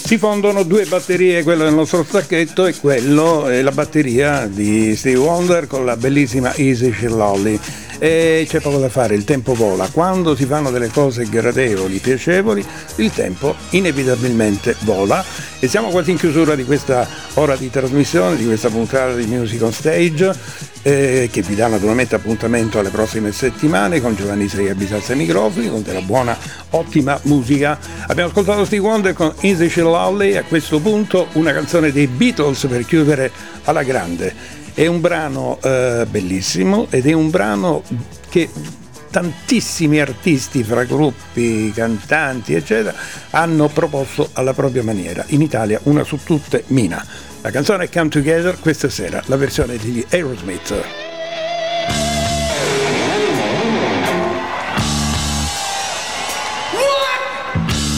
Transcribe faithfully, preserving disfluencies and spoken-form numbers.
Si fondono due batterie, quella del nostro stacchetto e quello è la batteria di Stevie Wonder con la bellissima Easy She Lolly. E c'è poco da fare, il tempo vola. Quando si fanno delle cose gradevoli, piacevoli, il tempo inevitabilmente vola. E siamo quasi in chiusura di questa ora di trasmissione, di questa puntata di Music on Stage, eh, che vi dà naturalmente appuntamento alle prossime settimane con Giovanni Sei Abisazza ai microfoni, con della buona, ottima musica. Abbiamo ascoltato Stevie Wonder con Easy She Lolly, a questo punto una canzone dei Beatles per chiudere alla grande. È un brano eh, bellissimo ed è un brano che tantissimi artisti fra gruppi, cantanti eccetera hanno proposto alla propria maniera. In Italia una su tutte, Mina. La canzone è Come Together, questa sera la versione degli Aerosmith.